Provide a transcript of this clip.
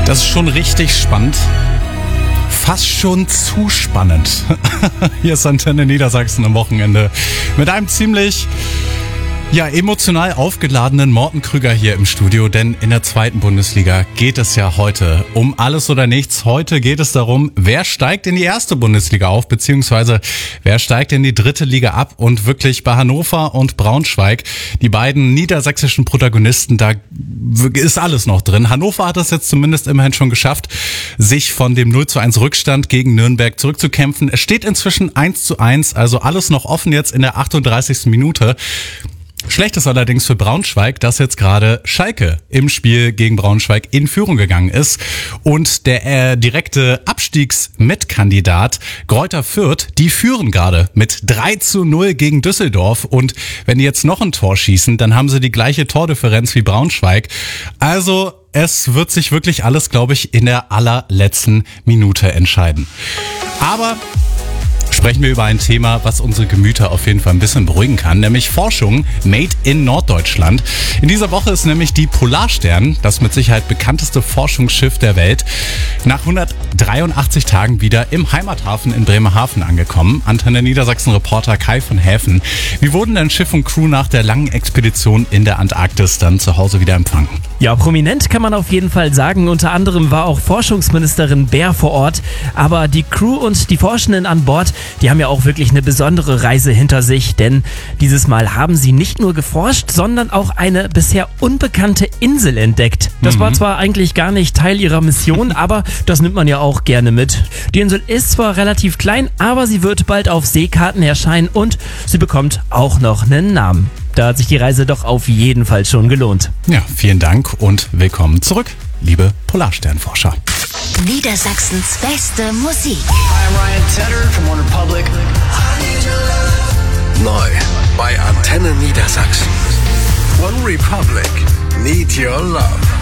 Das ist schon richtig spannend. Fast schon zu spannend. Hier ist Antenne Niedersachsen am Wochenende mit einem ziemlich emotional aufgeladenen Morten Krüger hier im Studio, denn in der zweiten Bundesliga geht es ja heute um alles oder nichts. Heute geht es darum, wer steigt in die erste Bundesliga auf, beziehungsweise wer steigt in die dritte Liga ab. Und wirklich bei Hannover und Braunschweig, die beiden niedersächsischen Protagonisten, da ist alles noch drin. Hannover hat es jetzt zumindest immerhin schon geschafft, sich von dem 0:1 Rückstand gegen Nürnberg zurückzukämpfen. Es steht inzwischen 1:1, also alles noch offen jetzt in der 38. Minute. Schlecht ist allerdings für Braunschweig, dass jetzt gerade Schalke im Spiel gegen Braunschweig in Führung gegangen ist und der direkte Abstiegsmitkandidat Greuther Fürth, die führen gerade mit 3:0 gegen Düsseldorf, und wenn die jetzt noch ein Tor schießen, dann haben sie die gleiche Tordifferenz wie Braunschweig. Also es wird sich wirklich alles, glaube ich, in der allerletzten Minute entscheiden. Aber sprechen wir über ein Thema, was unsere Gemüter auf jeden Fall ein bisschen beruhigen kann, nämlich Forschung made in Norddeutschland. In dieser Woche ist nämlich die Polarstern, das mit Sicherheit bekannteste Forschungsschiff der Welt, nach 183 Tagen wieder im Heimathafen in Bremerhaven angekommen. Antenne Niedersachsen-Reporter Kai von Häfen. Wie wurden denn Schiff und Crew nach der langen Expedition in der Antarktis dann zu Hause wieder empfangen? Ja, prominent kann man auf jeden Fall sagen. Unter anderem war auch Forschungsministerin Baer vor Ort. Aber die Crew und die Forschenden an Bord, die haben ja auch wirklich eine besondere Reise hinter sich. Denn dieses Mal haben sie nicht nur geforscht, sondern auch eine bisher unbekannte Insel entdeckt. Das war zwar eigentlich gar nicht Teil ihrer Mission, aber das nimmt man ja auch gerne mit. Die Insel ist zwar relativ klein, aber sie wird bald auf Seekarten erscheinen und sie bekommt auch noch einen Namen. Da hat sich die Reise doch auf jeden Fall schon gelohnt. Ja, vielen Dank und willkommen zurück, liebe Polarsternforscher. Niedersachsens beste Musik. Hi, I'm Ryan Tedder from One Republic. Neu bei Antenne Niedersachsen. One Republic. Need Your Love.